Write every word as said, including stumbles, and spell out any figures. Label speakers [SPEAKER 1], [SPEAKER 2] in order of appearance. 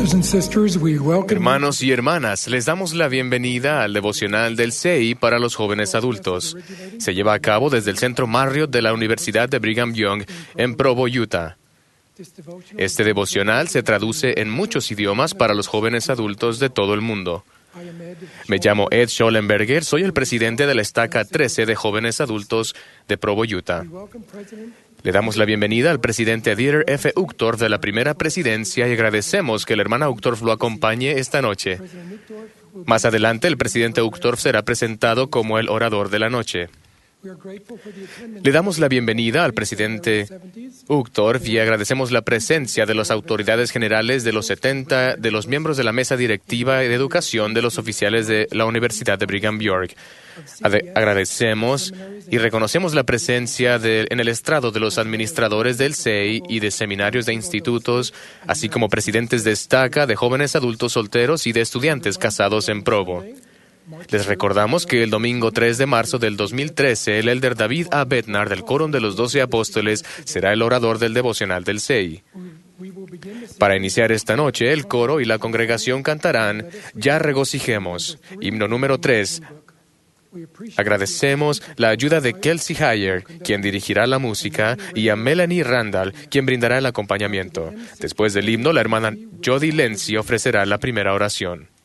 [SPEAKER 1] Brothers and sisters, we welcome
[SPEAKER 2] Hermanos y hermanas, les damos la bienvenida al devocional del C E I para los jóvenes adultos. Se lleva a cabo desde el Centro Marriott de la Universidad de Brigham Young en Provo, Utah. Este devocional se traduce en muchos idiomas para los jóvenes adultos de todo el mundo. Me llamo Ed Schollenberger, soy el presidente de la estaca trece de jóvenes adultos de Provo, Utah. Le damos la bienvenida al presidente Dieter F. Uchtdorf de la primera presidencia y agradecemos que la hermana Uchtdorf lo acompañe esta noche. Más adelante, el presidente Uchtdorf será presentado como el orador de la noche. Le damos la bienvenida al presidente Uchtdorf y agradecemos la presencia de las autoridades generales de los setenta, de los miembros de la mesa directiva de educación de los oficiales de la Universidad de Brigham Young. Ade- agradecemos y reconocemos la presencia de, en el estrado de los administradores del C E I y de seminarios de institutos, así como presidentes de estaca, de jóvenes adultos solteros y de estudiantes casados en Provo. Les recordamos que el domingo tres de marzo del dos mil trece, el elder David A. Bednar del Quórum de los Doce Apóstoles será el orador del devocional del C E I. Para iniciar esta noche, el coro y la congregación cantarán Ya regocijemos, himno número tres. Agradecemos la ayuda de Kelsey Heyer, quien dirigirá la música, y a Melanie Randall, quien brindará el acompañamiento. Después del himno, la hermana Jody Lenzi ofrecerá la primera oración.